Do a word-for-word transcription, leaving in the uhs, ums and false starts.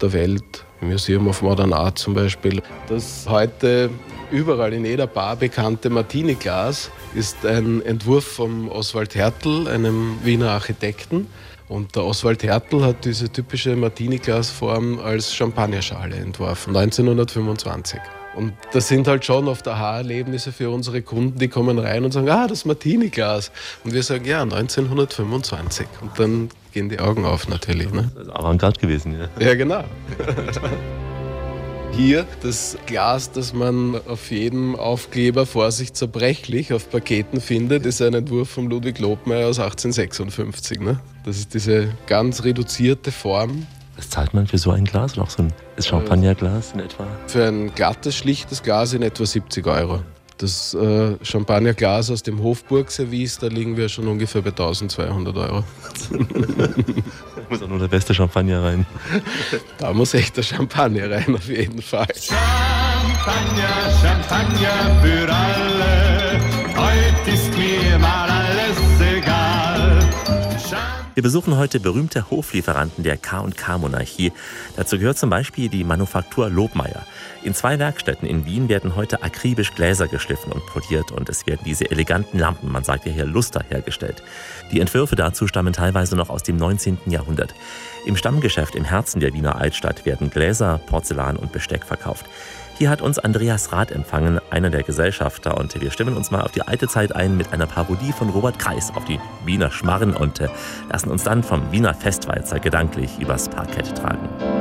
der Welt, im Museum of Modern Art zum Beispiel. Das heute überall in jeder Bar bekannte Martini-Glas ist ein Entwurf von Oswald Hertel, einem Wiener Architekten. Und der Oswald Hertel hat diese typische Martini-Glasform als Champagnerschale entworfen, neunzehnhundertfünfundzwanzig. Und das sind halt schon oft Aha-Erlebnisse für unsere Kunden, die kommen rein und sagen, ah, das Martini-Glas. Und wir sagen, ja, neunzehnhundertfünfundzwanzig. Und dann gehen die Augen auf natürlich. Ne? Das ist Avantgarde gewesen, ja. Ja, genau. Hier das Glas, das man auf jedem Aufkleber Vorsicht zerbrechlich auf Paketen findet, ist ein Entwurf von Ludwig Lobmeier aus achtzehnhundertsechsundfünfzig. Ne? Das ist diese ganz reduzierte Form. Was zahlt man für so ein Glas? Oder auch so ein Champagnerglas in etwa? Für ein glattes, schlichtes Glas in etwa siebzig Euro. Das äh, Champagnerglas aus dem Hofburg-Service, da liegen wir schon ungefähr bei eintausendzweihundert Euro. Da muss auch nur der beste Champagner rein. Da muss echt der Champagner rein, auf jeden Fall. Champagner, Champagner für alle, heute ist mir mal alles egal. Wir besuchen heute berühmte Hoflieferanten der K und K-Monarchie. Dazu gehört zum Beispiel die Manufaktur Lobmeier. In zwei Werkstätten in Wien werden heute akribisch Gläser geschliffen und poliert und es werden diese eleganten Lampen, man sagt ja hier Luster, hergestellt. Die Entwürfe dazu stammen teilweise noch aus dem neunzehnten Jahrhundert. Im Stammgeschäft im Herzen der Wiener Altstadt werden Gläser, Porzellan und Besteck verkauft. Hier hat uns Andreas Rath empfangen, einer der Gesellschafter, und wir stimmen uns mal auf die alte Zeit ein mit einer Parodie von Robert Kreis auf die Wiener Schmarren und lassen uns dann vom Wiener Festwalzer gedanklich übers Parkett tragen.